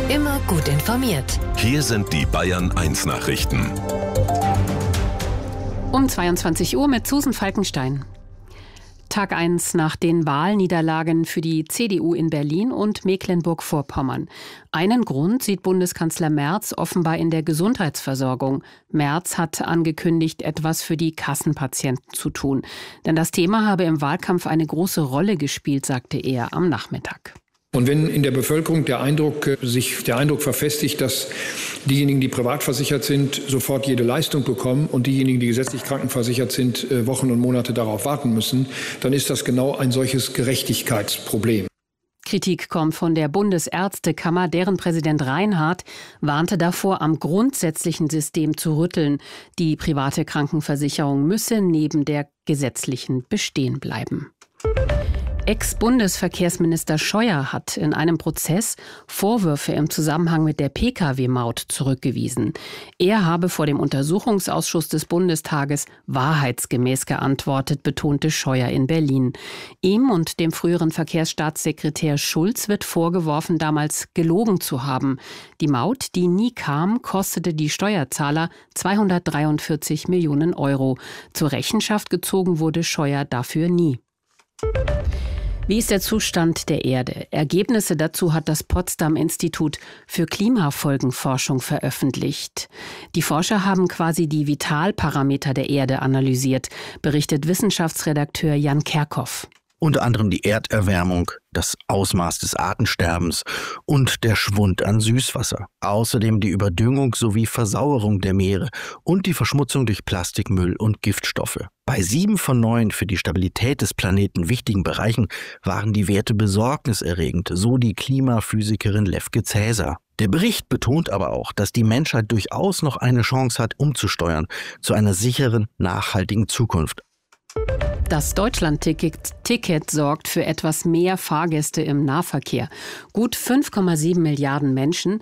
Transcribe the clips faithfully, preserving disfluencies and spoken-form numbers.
Immer gut informiert. Hier sind die Bayern eins Nachrichten. Um zweiundzwanzig Uhr mit Susan Falkenstein. Tag eins nach den Wahlniederlagen für die C D U in Berlin und Mecklenburg-Vorpommern. Einen Grund sieht Bundeskanzler Merz offenbar in der Gesundheitsversorgung. Merz hat angekündigt, etwas für die Kassenpatienten zu tun. Denn das Thema habe im Wahlkampf eine große Rolle gespielt, sagte er am Nachmittag. Und wenn in der Bevölkerung der Eindruck, sich der Eindruck verfestigt, dass diejenigen, die privat versichert sind, sofort jede Leistung bekommen und diejenigen, die gesetzlich krankenversichert sind, Wochen und Monate darauf warten müssen, dann ist das genau ein solches Gerechtigkeitsproblem. Kritik kommt von der Bundesärztekammer, deren Präsident Reinhardt warnte davor, am grundsätzlichen System zu rütteln. Die private Krankenversicherung müsse neben der gesetzlichen bestehen bleiben. Ex-Bundesverkehrsminister Scheuer hat in einem Prozess Vorwürfe im Zusammenhang mit der Pkw-Maut zurückgewiesen. Er habe vor dem Untersuchungsausschuss des Bundestages wahrheitsgemäß geantwortet, betonte Scheuer in Berlin. Ihm und dem früheren Verkehrsstaatssekretär Schulz wird vorgeworfen, damals gelogen zu haben. Die Maut, die nie kam, kostete die Steuerzahler zweihundertdreiundvierzig Millionen Euro. Zur Rechenschaft gezogen wurde Scheuer dafür nie. Wie ist der Zustand der Erde? Ergebnisse dazu hat das Potsdam-Institut für Klimafolgenforschung veröffentlicht. Die Forscher haben quasi die Vitalparameter der Erde analysiert, berichtet Wissenschaftsredakteur Jan Kerkhoff. Unter anderem die Erderwärmung, das Ausmaß des Artensterbens und der Schwund an Süßwasser. Außerdem die Überdüngung sowie Versauerung der Meere und die Verschmutzung durch Plastikmüll und Giftstoffe. Bei sieben von neun für die Stabilität des Planeten wichtigen Bereichen waren die Werte besorgniserregend, so die Klimaphysikerin Lefke Cäsar. Der Bericht betont aber auch, dass die Menschheit durchaus noch eine Chance hat, umzusteuern zu einer sicheren, nachhaltigen Zukunft. Das Deutschland-Ticket Ticket sorgt für etwas mehr Fahrgäste im Nahverkehr. Gut fünf Komma sieben Milliarden Menschen,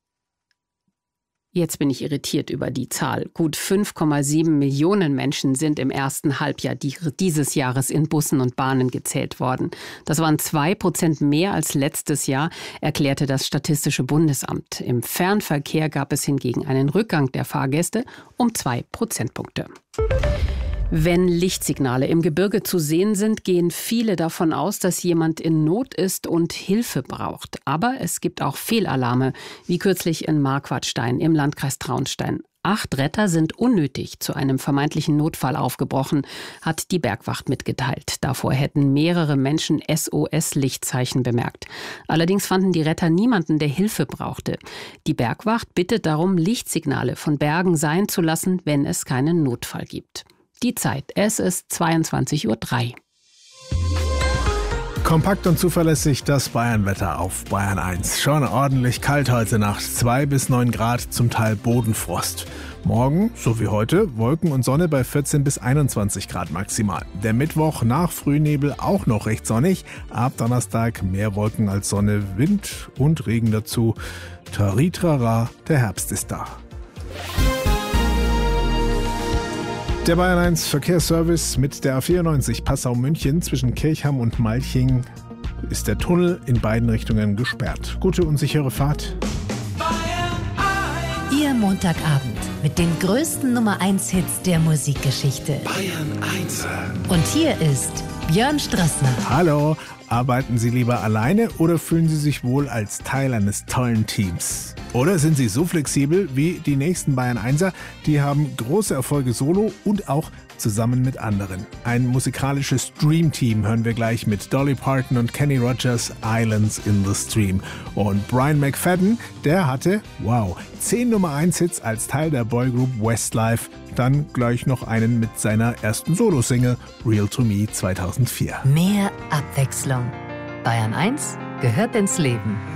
jetzt bin ich irritiert über die Zahl, gut fünf Komma sieben Millionen Menschen sind im ersten Halbjahr dieses Jahres in Bussen und Bahnen gezählt worden. Das waren zwei Prozent mehr als letztes Jahr, erklärte das Statistische Bundesamt. Im Fernverkehr gab es hingegen einen Rückgang der Fahrgäste um zwei Prozentpunkte. Wenn Lichtsignale im Gebirge zu sehen sind, gehen viele davon aus, dass jemand in Not ist und Hilfe braucht. Aber es gibt auch Fehlalarme, wie kürzlich in Marquardstein im Landkreis Traunstein. Acht Retter sind unnötig zu einem vermeintlichen Notfall aufgebrochen, hat die Bergwacht mitgeteilt. Davor hätten mehrere Menschen S O S-Lichtzeichen bemerkt. Allerdings fanden die Retter niemanden, der Hilfe brauchte. Die Bergwacht bittet darum, Lichtsignale von Bergen sein zu lassen, wenn es keinen Notfall gibt. Die Zeit, es ist zweiundzwanzig Uhr drei. Kompakt und zuverlässig das Bayernwetter auf Bayern eins. Schon ordentlich kalt heute Nacht, zwei bis neun Grad, zum Teil Bodenfrost. Morgen, so wie heute, Wolken und Sonne bei vierzehn bis einundzwanzig Grad maximal. Der Mittwoch nach Frühnebel auch noch recht sonnig. Ab Donnerstag mehr Wolken als Sonne, Wind und Regen dazu. Taritrara, der Herbst ist da. Der Bayern eins Verkehrsservice mit der A vierundneunzig Passau-München zwischen Kirchham und Malching ist der Tunnel in beiden Richtungen gesperrt. Gute und sichere Fahrt. Ihr Montagabend mit den größten Nummer eins Hits der Musikgeschichte. Bayern eins. Und hier ist Björn Strassner. Hallo, arbeiten Sie lieber alleine oder fühlen Sie sich wohl als Teil eines tollen Teams? Oder sind Sie so flexibel wie die nächsten Bayern Einser? Die haben große Erfolge solo und auch zusammen mit anderen. Ein musikalisches Dream-Team hören wir gleich mit Dolly Parton und Kenny Rogers, Islands in the Stream. Und Brian McFadden, der hatte, wow, zehn Nummer eins Hits als Teil der Boygroup Westlife. Dann gleich noch einen mit seiner ersten Solo-Single Real to Me zweitausendvier. Mehr Abwechslung. Bayern eins gehört ins Leben.